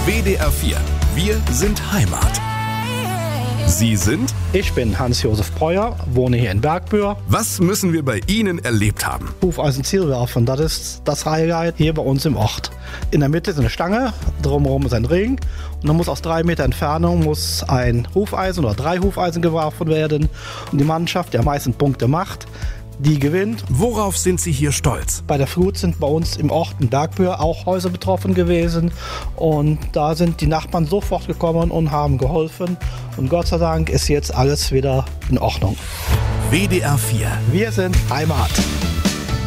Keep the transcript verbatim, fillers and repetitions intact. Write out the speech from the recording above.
W D R vier. Wir sind Heimat. Sie sind? Ich bin Hans-Josef Breuer, wohne hier in Bergbühr. Was müssen wir bei Ihnen erlebt haben? Hufeisen-Zielwerfen, das ist das Highlight hier bei uns im Ort. In der Mitte ist eine Stange, drumherum ist ein Ring und dann muss aus drei Meter Entfernung muss ein Hufeisen oder drei Hufeisen geworfen werden. Und die Mannschaft, die am meisten Punkte macht, die gewinnt. Worauf sind Sie hier stolz? Bei der Flut sind bei uns im Ort in Bergbühr auch Häuser betroffen gewesen und da sind die Nachbarn sofort gekommen und haben geholfen und Gott sei Dank ist jetzt alles wieder in Ordnung. W D R vier. Wir sind Heimat.